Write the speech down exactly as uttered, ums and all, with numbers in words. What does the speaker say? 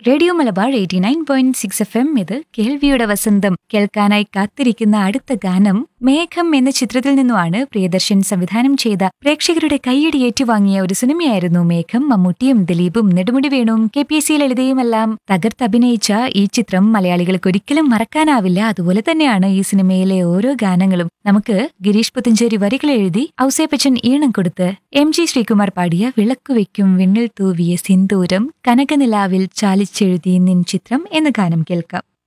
Radio Malabar eighty nine point six F M. ഇത് കേൾവിയുടെ വസന്തം. കേൾക്കാനായി കാത്തിരിക്കുന്ന അടുത്ത ഗാനം മേഘം എന്ന ചിത്രത്തിൽ നിന്നുമാണ്. പ്രിയദർശൻ സംവിധാനം ചെയ്ത പ്രേക്ഷകരുടെ കൈയടി ഏറ്റുവാങ്ങിയ ഒരു സിനിമയായിരുന്നു മേഘം. മമ്മൂട്ടിയും ദിലീപും നെടുമുടി വേണുവും കെ പി സി ലളിതയുമെല്ലാം തകർത്തഭിനയിച്ച ഈ ചിത്രം മലയാളികൾക്ക് ഒരിക്കലും മറക്കാനാവില്ല. അതുപോലെ തന്നെയാണ് ഈ സിനിമയിലെ ഓരോ ഗാനങ്ങളും. നമുക്ക് ഗിരീഷ് പുത്തഞ്ചേരി വരികൾ എഴുതി ഔസേപ്പച്ചൻ ഈണം കൊടുത്ത് എം ജി ശ്രീകുമാർ പാടിയ വിളക്കുവെക്കും വിണ്ണിൽ തൂവിയ സിന്ദൂരം കനകനിലാവിൽ ചാലിച്ചെഴുതി നിൻ ചിത്രം എന്ന ഗാനം കേൾക്കാം.